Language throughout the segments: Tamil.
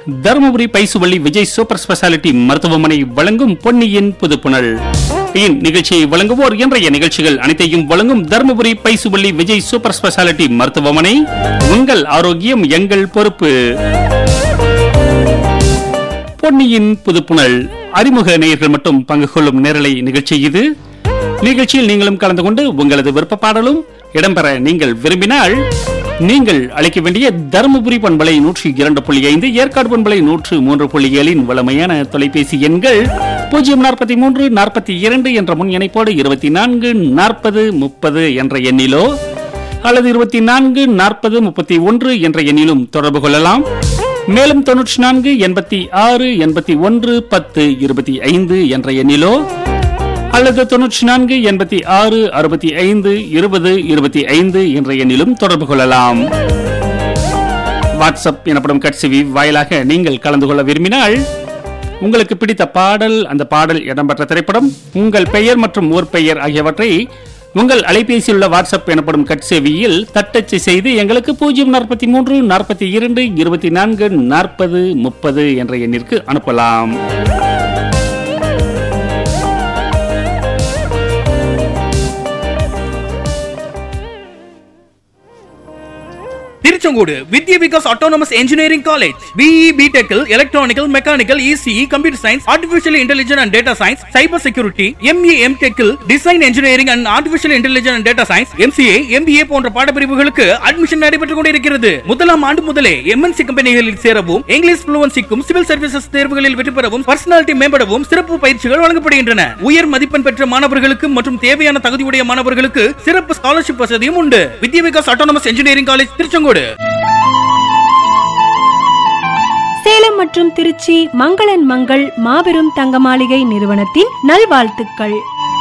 தருமபுரி பைசுவள்ளி விஜய் சூப்பர் ஸ்பெஷாலிட்டி மருத்துவமனை வழங்கும் பொன்னியின் புதுப்புணல் நிகழ்ச்சியை வழங்குவோர் இன்றைய நிகழ்ச்சிகள் அனைத்தையும் வழங்கும் தருமபுரி பைசுவள்ளி விஜய் சூப்பர் ஸ்பெஷாலிட்டி மருத்துவமனை. உங்கள் ஆரோக்கியம் எங்கள் பொறுப்பு. பொன்னியின் புதுப்புணல் அறிமுக நேயர்கள் மட்டும் பங்கு கொள்ளும் நேரலை நிகழ்ச்சி இது. நிகழ்ச்சியில் நீங்களும் கலந்து கொண்டு உங்களது விருப்ப பாடலும் இடம்பெற நீங்கள் விரும்பினால் நீங்கள் அழைக்க வேண்டிய தருமபுரி பண்பலை 102.5, ஏற்காடு பண்பலை 103.7 வளமையான தொலைபேசி எண்கள் 043 42 என்ற முன் இணைப்போடு 24 40 30 என்ற எண்ணிலோ அல்லது 24 40 31 என்ற எண்ணிலும் தொடர்பு கொள்ளலாம். மேலும் 94 86 81 10 25 என்ற எண்ணிலோ அல்லது 94 86 65 20 25 என்ற எண்ணிலும் தொடர்பு கொள்ளலாம். வாட்ஸ்அப் எனப்படும் கட்சிவி வாயிலாக நீங்கள் கலந்து கொள்ள விரும்பினால் உங்களுக்கு பிடித்த பாடல், அந்த பாடல் இடம்பெற்ற திரைப்படம், உங்கள் பெயர் மற்றும் ஊர் பெயர் ஆகியவற்றை உங்கள் அலைபேசியில் உள்ள வாட்ஸ்அப் எனப்படும் கட்சேவியில் தட்டச்சு செய்து எங்களுக்கு 043 42 24 40 30 என்ற எண்ணிற்கு அனுப்பலாம். திருச்செங்கோடு வித்யா Vikas autonomous engineering college BE BTech electronical mechanical ECE computer science artificial intelligence and data science cyber security MA MTech design engineering and artificial intelligence and data science MCA MBA போன்ற பாடப்பிரிவுகளுக்கு அட்மிஷன் நடைபெற்றுக் கொண்டிருக்கிறது. முதலாம் ஆண்டு முதலே MNC கம்பெனிகளில் சேரவும் இங்கிலீஷ் ஃப்ளூவன்சிக்கும் சிவில் சர்வீசஸ் தேர்வுகளில் வெற்றி பெறவும் பர்சனாலிட்டி மேம்படவும் சிறப்பு பயிற்சிகள் வழங்கப்படுகின்றன. உயர் மதிப்பெண் பெற்ற மாணவர்களுக்கு மற்றும் தேவையான தகுதியுடைய மாணவர்களுக்கு சிறப்பு ஸ்காலர்ஷிப் வசதியும் உண்டு. வித்யா Vikas autonomous engineering college Tiruchengode. Salem மற்றும் திருச்சி மங்களன் மங்கள் மாபெரும் தங்க மாளிகை நிறுவனத்தின் நல்வாழ்த்துக்கள்.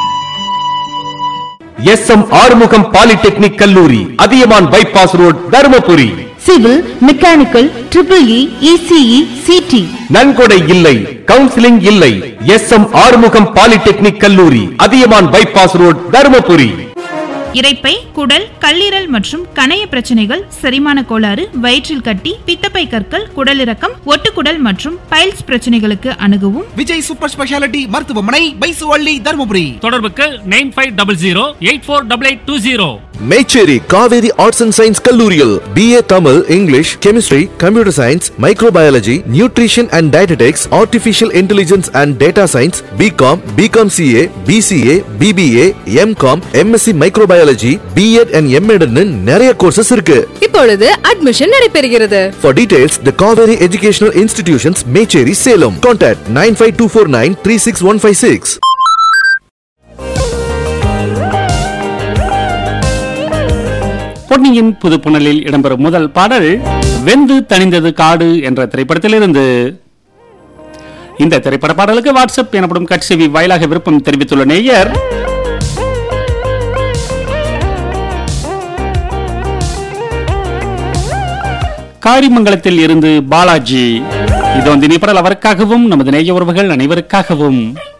SM ஆறுமுகம் பாலிடெக்னிக் கல்லூரி, Athiyaman bypass road, Dharmapuri. Civil, mechanical, EEE, ECE, CT. நன்கொடை இல்லை, கவுன்சிலிங் இல்லை. SM ஆறுமுகம் பாலிடெக்னிக் கல்லூரி, அதியமான் பைபாஸ் ரோட், தருமபுரி. இரைப்பை, குடல், கல்லீரல் மற்றும் கணைய பிரச்சனைகள், செரிமான கோளாறு, வயிற்றில் கட்டி, பித்தப்பை கற்கள், குடலிறக்கம், ஒட்டுக்குடல் மற்றும் பைல்ஸ் பிரச்சனைகளுக்கு அணுகவும் விஜய் சூப்பர் ஸ்பெஷாலிட்டி மருத்துவமனை, பைசுவள்ளி, தருமபுரி. தொடர்புக்கு 9500 848820. Mecheri Kaveri arts and science கல்லூரியில் BA Tamil, English, chemistry, computer science, microbiology, nutrition and dietetics, artificial intelligence and data science, BCom CA, BCA, BBA, MCom, MSc microbiology, B.Ed and M.Ed நிறைய கோர்சஸ் இருக்கு. இப்பொழுது அட்மிஷன் நடைபெறுகிறது. For details, the Kaveri Educational Institutions, Mecheri, Salem. Contact 95249 36156. பொன்னியின் புதுப்புணலில் இடம்பெறும் முதல் பாடல் வெந்து தணிந்தது காடு என்ற திரைப்படத்திலிருந்து. இந்த திரைப்பட பாடலுக்கு வாட்ஸ்அப் எனப்படும் கட்சேவி வாயிலாக விருப்பம் தெரிவித்துள்ள நேயர் காரிமங்கலத்தில் இருந்து பாலாஜி. இது வந்து பாடல் அவருக்காகவும் நமது நேய உறவுகள் அனைவருக்காகவும்.